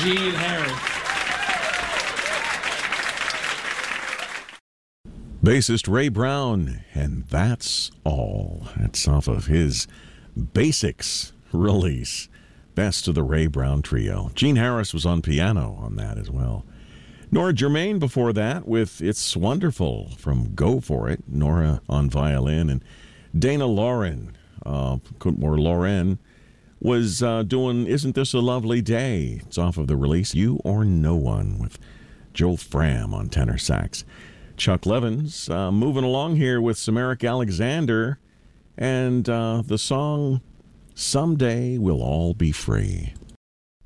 Gene Harris. Bassist Ray Brown, and That's All. That's off of his Basics release. Best of the Ray Brown Trio. Gene Harris was on piano on that as well. Nora Germain before that with It's Wonderful from Go For It. Nora on violin. And Dana Lauren, Lauren, was doing Isn't This a Lovely Day? It's off of the release You or No One with Joel Fram on tenor sax. Chuck Levins moving along here with some Eric Alexander and the song Someday We'll All Be Free.